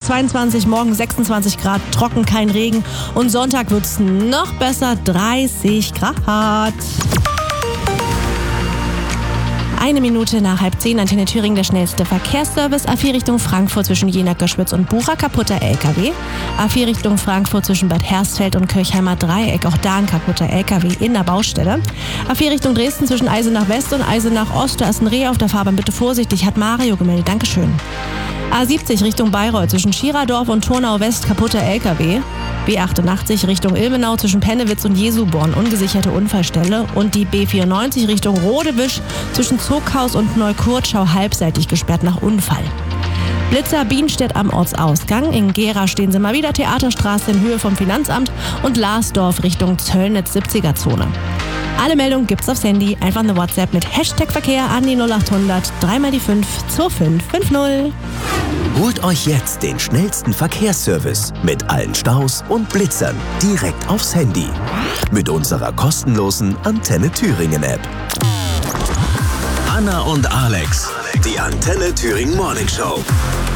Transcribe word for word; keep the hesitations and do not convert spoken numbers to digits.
zweiundzwanzig, morgen sechsundzwanzig Grad, trocken, kein Regen. Und Sonntag wird es noch besser, dreißig Grad. Eine Minute nach halb zehn, Antenne Thüringen, der schnellste Verkehrsservice. A vier Richtung Frankfurt zwischen Jena, Göschwitz und Bucha, kaputter L K W. A vier Richtung Frankfurt zwischen Bad Hersfeld und Kirchheimer Dreieck, auch da ein kaputter L K W in der Baustelle. A vier Richtung Dresden zwischen Eisenach West und Eisenach Ost, da ist ein Reh auf der Fahrbahn, bitte vorsichtig, hat Mario gemeldet, Dankeschön. A siebzig Richtung Bayreuth zwischen Schiradorf und Turnau West, kaputter L K W. B achtundachtzig Richtung Ilmenau zwischen Pennewitz und Jesuborn, ungesicherte Unfallstelle. Und die B vierundneunzig Richtung Rodewisch zwischen Zuckhaus und Neukurtschau halbseitig gesperrt nach Unfall. Blitzer Bienstedt am Ortsausgang. In Gera stehen sie mal wieder, Theaterstraße in Höhe vom Finanzamt und Larsdorf Richtung Zöllnitz siebziger Zone. Alle Meldungen gibt's aufs Handy. Einfach eine WhatsApp mit Hashtag Verkehr an die null achthundert, dreimal die fünf, zwei fünf fünf null. Holt euch jetzt den schnellsten Verkehrsservice mit allen Staus und Blitzern direkt aufs Handy. Mit unserer kostenlosen Antenne Thüringen App. Anna und Alex, die Antenne Thüringen Morning Show.